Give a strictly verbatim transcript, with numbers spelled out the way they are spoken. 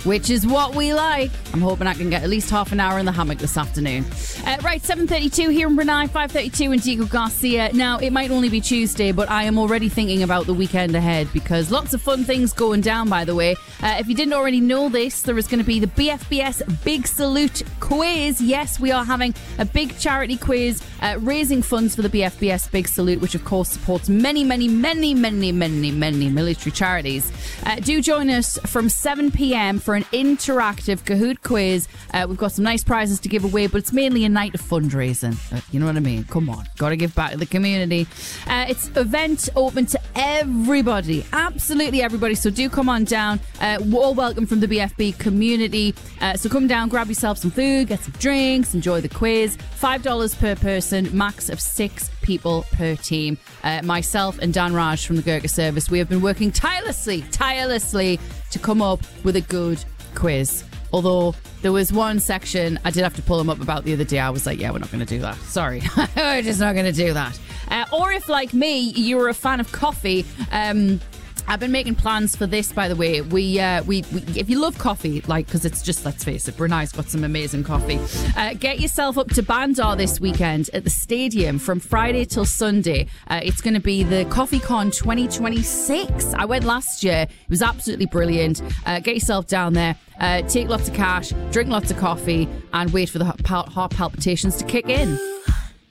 which is what we like. I'm hoping I can get at least half an hour in the hammock this afternoon. Uh, right, seven thirty-two here in Brunei, five thirty-two in Diego Garcia. Now, it might only be Tuesday, but I am already thinking about the weekend ahead because lots of fun things going down, by the way. Uh, if you didn't already know this, there is going to be the B F B S Big Salute quiz. Yes, we are having a big charity quiz uh, raising funds for the B F B S Big Salute, which of course supports many, many, many, many, many, many military charities. Uh, do join us from seven p.m. for an interactive Kahoot quiz. Uh, we've got some nice prizes to give away, but it's mainly a night of fundraising. Uh, you know what I mean? Come on. Got to give back to the community. Uh, it's event open to everybody. Absolutely everybody. So do come on down. Uh, all welcome from the B F B community. Uh, so come down, grab yourself some food, get some drinks, enjoy the quiz. five dollars per person, max of six people per team. Uh, myself and Dan Raj from the Gurkha service, we have been working tirelessly, tirelessly to come up with a good quiz. Although there was one section I did have to pull them up about the other day. I was like, yeah, we're not going to do that. Sorry. We're just not going to do that. Uh, or if, like me, you were a fan of coffee, um... I've been making plans for this, by the way. We, uh, we, we if you love coffee, like, because it's just, let's face it, Brunei's got some amazing coffee. Uh, get yourself up to Bandar this weekend at the stadium from Friday till Sunday. Uh, it's going to be the CoffeeCon twenty twenty-six. I went last year. It was absolutely brilliant. Uh, get yourself down there. Uh, take lots of cash, drink lots of coffee, and wait for the heart palpitations to kick in.